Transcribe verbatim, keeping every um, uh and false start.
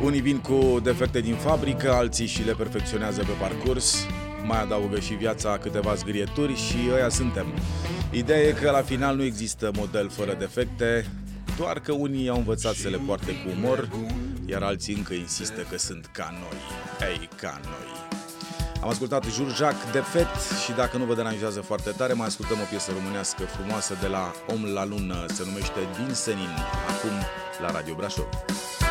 Unii vin cu defecte din fabrică, alții și le perfecționează pe parcurs. Mai adaugă și viața câteva zgârieturi și ăia suntem. Ideea e că la final nu există model fără defecte, doar că unii au învățat să le poarte cu umor, iar alții încă insistă că sunt ca noi. Ei, ca noi. Am ascultat Jurjac, Defect, și dacă nu vă deranjează foarte tare, mai ascultăm o piesă românească frumoasă de la Om la Lună, se numește Din Senin, acum la Radio Brașov.